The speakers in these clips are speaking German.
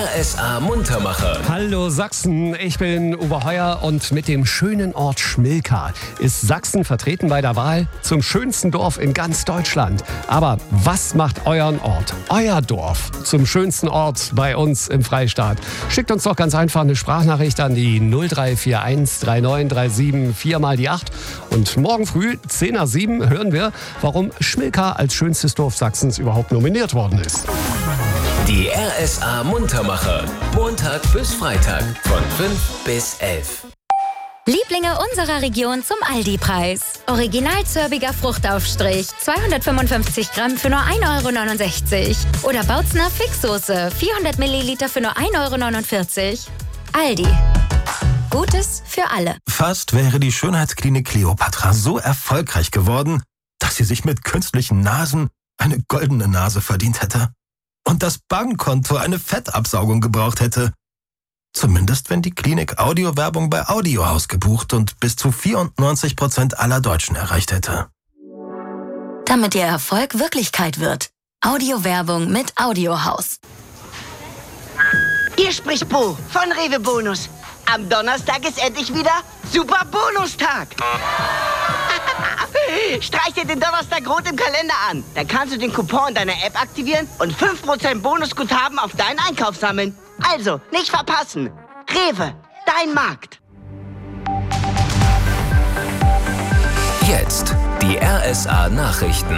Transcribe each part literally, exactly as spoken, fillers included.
R S A Muntermacher. Hallo Sachsen, ich bin Uwe Heuer und mit dem schönen Ort Schmilka ist Sachsen vertreten bei der Wahl zum schönsten Dorf in ganz Deutschland. Aber was macht euren Ort, euer Dorf zum schönsten Ort bei uns im Freistaat? Schickt uns doch ganz einfach eine Sprachnachricht an die null drei vier eins drei neun drei sieben vier mal die acht. Und morgen früh, zehn nach sieben, hören wir, warum Schmilka als schönstes Dorf Sachsens überhaupt nominiert worden ist. Die R S A Muntermacher. Montag bis Freitag von fünf bis elf. Lieblinge unserer Region zum Aldi-Preis. Original zörbiger Fruchtaufstrich, zweihundertfünfundfünfzig Gramm für nur ein Euro neunundsechzig. Oder Bautzner Fixsoße, vierhundert Milliliter für nur ein Euro neunundvierzig. Aldi. Gutes für alle. Fast wäre die Schönheitsklinik Kleopatra so erfolgreich geworden, dass sie sich mit künstlichen Nasen eine goldene Nase verdient hätte. Und das Bankkonto eine Fettabsaugung gebraucht hätte. Zumindest wenn die Klinik Audiowerbung bei Audiohaus gebucht und bis zu vierundneunzig Prozent aller Deutschen erreicht hätte. Damit Ihr Erfolg Wirklichkeit wird. Audiowerbung mit Audiohaus. Hier spricht Bo von Rewe Bonus. Am Donnerstag ist endlich wieder Super Bonustag. Streich dir den Donnerstag rot im Kalender an. Dann kannst du den Coupon deiner App aktivieren und fünf Prozent Bonusguthaben auf deinen Einkauf sammeln. Also, nicht verpassen. Rewe, dein Markt. Jetzt die R S A Nachrichten.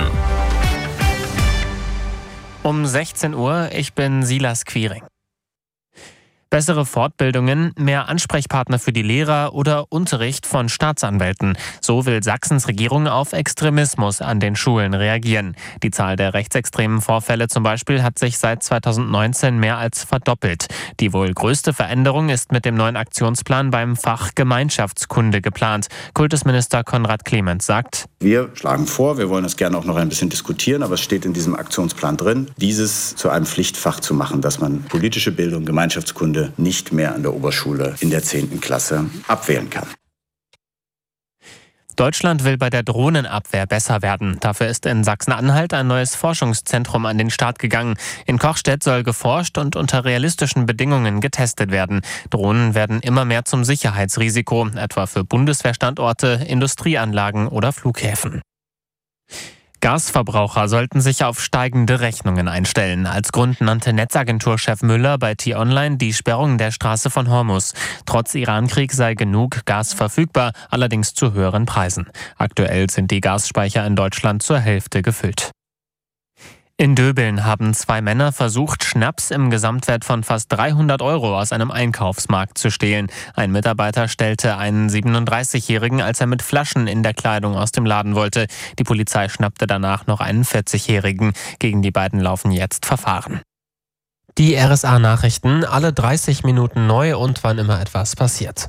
Um sechzehn Uhr, ich bin Silas Quiring. Bessere Fortbildungen, mehr Ansprechpartner für die Lehrer oder Unterricht von Staatsanwälten. So will Sachsens Regierung auf Extremismus an den Schulen reagieren. Die Zahl der rechtsextremen Vorfälle zum Beispiel hat sich seit zweitausendneunzehn mehr als verdoppelt. Die wohl größte Veränderung ist mit dem neuen Aktionsplan beim Fach Gemeinschaftskunde geplant. Kultusminister Konrad Clement sagt: Wir schlagen vor, wir wollen das gerne auch noch ein bisschen diskutieren, aber es steht in diesem Aktionsplan drin, dieses zu einem Pflichtfach zu machen, dass man politische Bildung, Gemeinschaftskunde nicht mehr an der Oberschule in der zehnten Klasse abwählen kann. Deutschland will bei der Drohnenabwehr besser werden. Dafür ist in Sachsen-Anhalt ein neues Forschungszentrum an den Start gegangen. In Kochstedt soll geforscht und unter realistischen Bedingungen getestet werden. Drohnen werden immer mehr zum Sicherheitsrisiko, etwa für Bundeswehrstandorte, Industrieanlagen oder Flughäfen. Gasverbraucher sollten sich auf steigende Rechnungen einstellen. Als Grund nannte Netzagenturchef Müller bei T-Online die Sperrung der Straße von Hormuz. Trotz Irankrieg sei genug Gas verfügbar, allerdings zu höheren Preisen. Aktuell sind die Gasspeicher in Deutschland zur Hälfte gefüllt. In Döbeln haben zwei Männer versucht, Schnaps im Gesamtwert von fast dreihundert Euro aus einem Einkaufsmarkt zu stehlen. Ein Mitarbeiter stellte einen siebenunddreißigjährigen, als er mit Flaschen in der Kleidung aus dem Laden wollte. Die Polizei schnappte danach noch einen vierzigjährigen. Gegen die beiden laufen jetzt Verfahren. Die R S A-Nachrichten, alle dreißig Minuten neu und wann immer etwas passiert.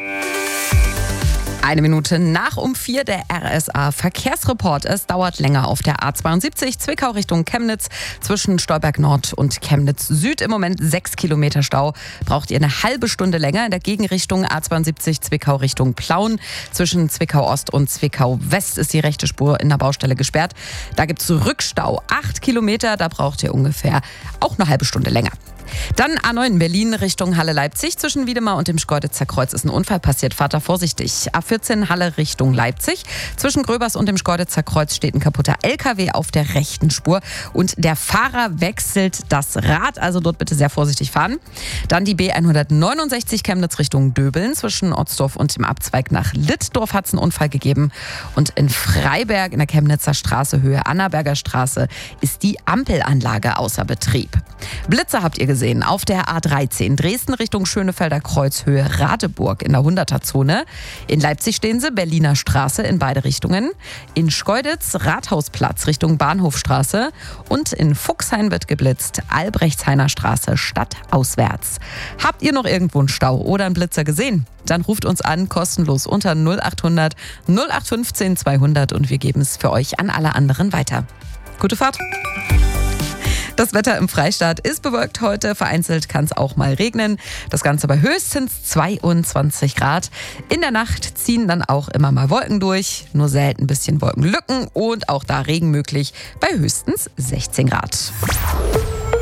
Eine Minute nach um vier der R S A-Verkehrsreport. Es dauert länger auf der A zweiundsiebzig Zwickau Richtung Chemnitz. Zwischen Stolberg Nord und Chemnitz Süd im Moment sechs Kilometer Stau. Braucht ihr eine halbe Stunde länger. In der Gegenrichtung A zweiundsiebzig Zwickau Richtung Plauen. Zwischen Zwickau Ost und Zwickau West ist die rechte Spur in der Baustelle gesperrt. Da gibt es Rückstau. Acht Kilometer, da braucht ihr ungefähr auch eine halbe Stunde länger. Dann A neun Berlin Richtung Halle-Leipzig. Zwischen Wiedemar und dem Schkeuditzer Kreuz ist ein Unfall passiert. Fahrt da vorsichtig. A vierzehn Halle Richtung Leipzig. Zwischen Gröbers und dem Schkeuditzer Kreuz steht ein kaputter L K W auf der rechten Spur. Und der Fahrer wechselt das Rad. Also dort bitte sehr vorsichtig fahren. Dann die B hundertneunundsechzig Chemnitz Richtung Döbeln. Zwischen Otzdorf und dem Abzweig nach Littdorf hat es einen Unfall gegeben. Und in Freiberg in der Chemnitzer Straße Höhe Annaberger Straße ist die Ampelanlage außer Betrieb. Blitze habt ihr gesehen. Auf der A dreizehn Dresden Richtung Schönefelder Kreuz Höhe Radeburg in der hunderter-Zone. In Leipzig stehen sie, Berliner Straße in beide Richtungen. In Schkeuditz Rathausplatz Richtung Bahnhofstraße. Und in Fuchshain wird geblitzt, Albrechtshainer Straße stadtauswärts. Habt ihr noch irgendwo einen Stau oder einen Blitzer gesehen? Dann ruft uns an, kostenlos unter null achthundert null acht fünfzehn zweihundert und wir geben es für euch an alle anderen weiter. Gute Fahrt! Das Wetter im Freistaat ist bewölkt heute. Vereinzelt kann es auch mal regnen. Das Ganze bei höchstens zweiundzwanzig Grad. In der Nacht ziehen dann auch immer mal Wolken durch. Nur selten ein bisschen Wolkenlücken und auch da Regen möglich bei höchstens sechzehn Grad.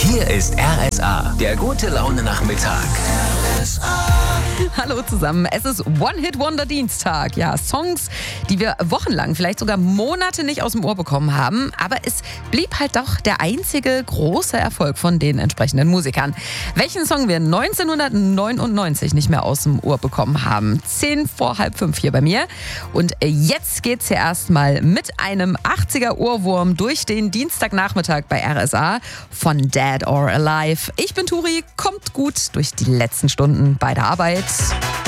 Hier ist R S A, der gute Laune Nachmittag. Hallo zusammen, es ist One-Hit-Wonder-Dienstag. Ja, Songs, die wir wochenlang, vielleicht sogar Monate nicht aus dem Ohr bekommen haben. Aber es blieb halt doch der einzige große Erfolg von den entsprechenden Musikern. Welchen Song wir neunzehnhundertneunundneunzig nicht mehr aus dem Ohr bekommen haben? Zehn vor halb fünf hier bei mir. Und jetzt geht's hier erstmal mit einem achtziger-Ohrwurm durch den Dienstagnachmittag bei R S A von Dead or Alive. Ich bin Turi, kommt gut durch die letzten Stunden bei der Arbeit.